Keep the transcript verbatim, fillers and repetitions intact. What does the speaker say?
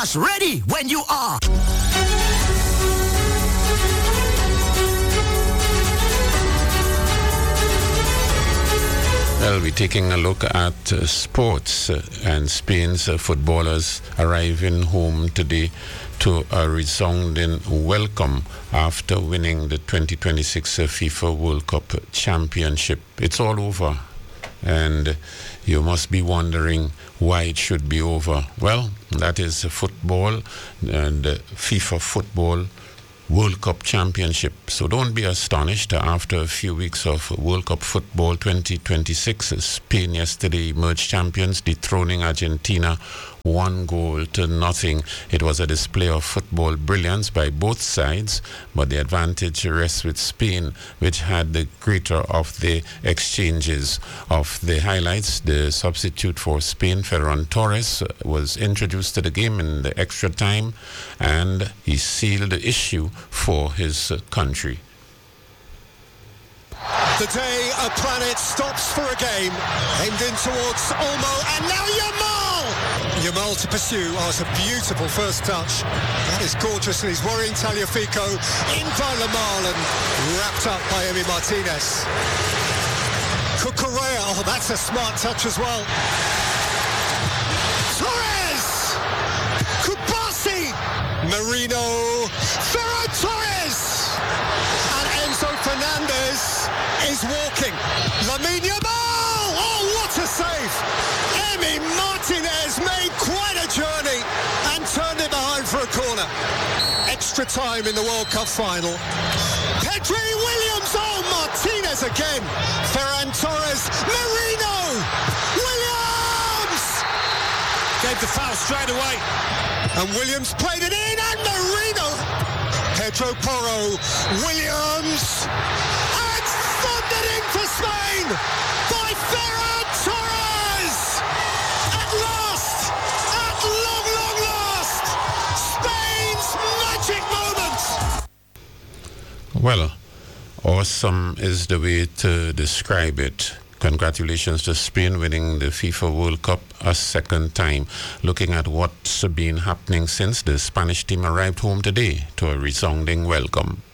Flash ready when you are. Well, we're taking a look at uh, sports uh, and Spain's uh, footballers arriving home today to a resounding welcome after winning the twenty twenty-six uh, FIFA World Cup Championship. It's all over, and you must be wondering why it should be over. Well, that is football and uh, FIFA Football World Cup Championship. So don't be astonished. After a few weeks of World Cup football twenty twenty-six, Spain yesterday emerged champions, dethroning Argentina one goal to nothing. It was a display of football brilliance by both sides, but the advantage rests with Spain, which had the greater of the exchanges. Of the highlights, the substitute for Spain, Ferran Torres, was introduced to the game in the extra time, and he sealed the issue for his country. The day a planet stops for a game, aimed in towards Olmo, and now Yamal! Yamal to pursue. Oh, it's a beautiful first touch. That is gorgeous, and he's worrying Tagliafico in by Lamal and wrapped up by Emi Martinez. Cucurella, oh, that's a smart touch as well. Torres! Kubasi! Marino! Ferran Torres! And Enzo Fernandez is walking. Lamine Yamal! Oh, what a save! Emi Martinez made quite a journey and turned it behind for a corner. Extra time in the World Cup final. Pedri Williams! Oh, Martinez again! Ferran Torres! Marino! Williams! Gave the foul straight away. And Williams played it in, and Marino! Pedro Porro, Williams, and thundered in for Spain by Ferran Torres! At last, at long, long last, Spain's magic moment! Well, awesome is the way to describe it. Congratulations to Spain winning the FIFA World Cup a second time. Looking at what's been happening since the Spanish team arrived home today to a resounding welcome.